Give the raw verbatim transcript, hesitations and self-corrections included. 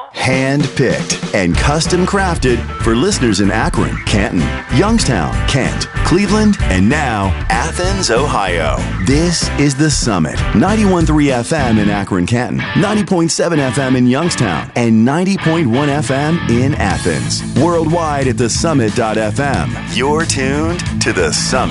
Hand-picked and custom-crafted for listeners in Akron, Canton, Youngstown, Kent, Cleveland, and now Athens, Ohio. This is The Summit. ninety-one point three F M in Akron, Canton, ninety point seven F M in Youngstown, and ninety point one F M in Athens. Worldwide at the summit dot f m. You're tuned to The Summit.